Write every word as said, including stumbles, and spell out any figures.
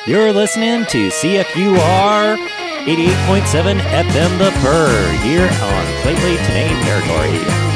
You're listening to C F U R eighty-eight point seven F M The Fur here on Clay Clay Tenay Territory.